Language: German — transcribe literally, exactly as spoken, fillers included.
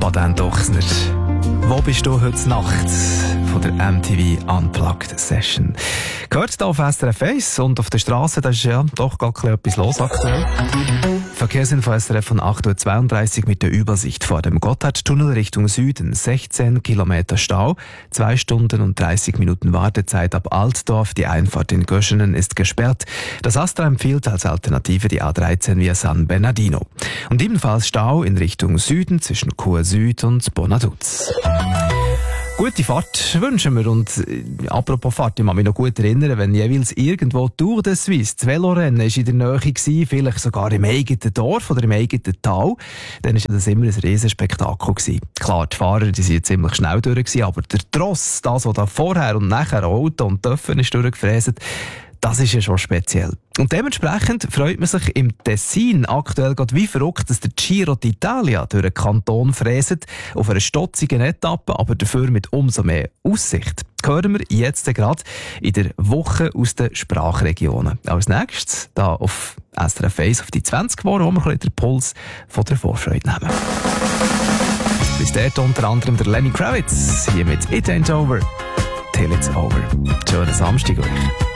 Madeleine Dochsner. Wo bist du heute Nacht? Von der M T V Unplugged Session. Gehört hier auf S R F eins und auf der Straße, da ist ja doch gar etwas los aktuell. Verkehrsinfo S R F von acht Uhr zweiunddreißig mit der Übersicht vor dem Gotthardtunnel Richtung Süden. sechzehn Kilometer Stau, zwei Stunden und dreißig Minuten Wartezeit ab Altdorf. Die Einfahrt in Göschenen ist gesperrt. Das Astra empfiehlt als Alternative die A dreizehn via San Bernardino. Und ebenfalls Stau in Richtung Süden zwischen Chur Süd und Bonaduz. Gute Fahrt wünschen wir. Und äh, apropos Fahrt, ich kann mich noch gut erinnern, wenn jeweils irgendwo Tour de Suisse, das Velorennen ist in der Nähe gewesen, vielleicht sogar im eigenen Dorf oder im eigenen Tal, dann war das immer ein Riesenspektakel gewesen. Klar, die Fahrer, die sind ziemlich schnell durch gewesen, aber der Tross, das, was da vorher und nachher Auto und Töpfen ist durchgefräst, das ist ja schon speziell. Und dementsprechend freut man sich im Tessin aktuell gerade wie verrückt, dass der Giro d'Italia durch den Kanton fräset, auf einer stotzigen Etappe, aber dafür mit umso mehr Aussicht. Hören wir jetzt gerade in der Woche aus den Sprachregionen. Als nächstes, da auf S R F eins auf die zwanzig Wochen, wo wir den Puls von der Vorfreude nehmen. Bis dort unter anderem der Lenny Kravitz, hier mit It Ain't Over, Till It's Over. Schönen Samstag euch.